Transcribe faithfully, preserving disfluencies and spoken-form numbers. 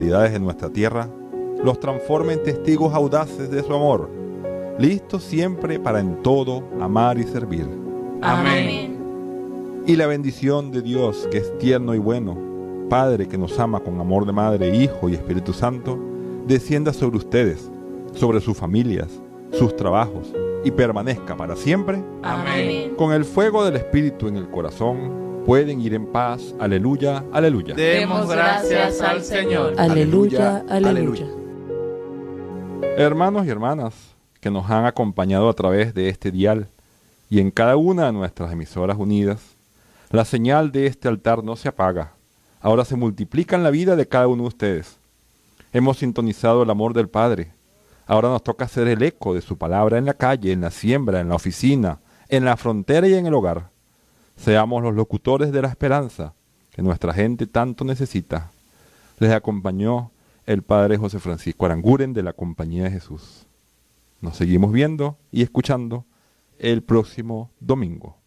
de nuestra tierra, los transforme en testigos audaces de su amor, listos siempre para en todo amar y servir. Amén. Y la bendición de Dios, que es tierno y bueno, Padre que nos ama con amor de Madre, Hijo y Espíritu Santo, descienda sobre ustedes, sobre sus familias, sus trabajos, y permanezca para siempre. Amén. Con el fuego del Espíritu en el corazón, pueden ir en paz. Aleluya, aleluya. Demos gracias al Señor. Aleluya, aleluya. Hermanos y hermanas que nos han acompañado a través de este dial y en cada una de nuestras emisoras unidas, la señal de este altar no se apaga. Ahora se multiplica en la vida de cada uno de ustedes. Hemos sintonizado el amor del Padre. Ahora nos toca hacer el eco de su palabra en la calle, en la siembra, en la oficina, en la frontera y en el hogar. Seamos los locutores de la esperanza que nuestra gente tanto necesita. Les acompañó el Padre José Francisco Aranguren de la Compañía de Jesús. Nos seguimos viendo y escuchando el próximo domingo.